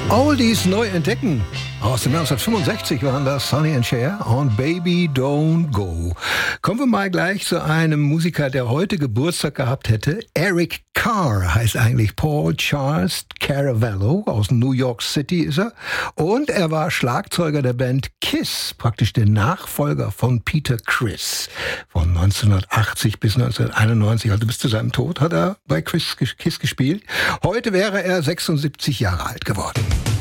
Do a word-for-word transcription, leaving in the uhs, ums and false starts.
Oldies neu entdecken. Aus dem neunzehnhundertfünfundsechzig waren das Sonny and Cher und Baby Don't Go. Kommen wir mal gleich zu einem Musiker, der heute Geburtstag gehabt hätte. Eric Carr heißt eigentlich Paul Charles Caravello. Aus New York City ist er. Und er war Schlagzeuger der Band Kiss, praktisch der Nachfolger von Peter Criss. Von neunzehnhundertachtzig bis neunzehnhunderteinundneunzig, also bis zu seinem Tod, hat er bei Kiss gespielt. Heute wäre er sechsundsiebzig Jahre alt geworden.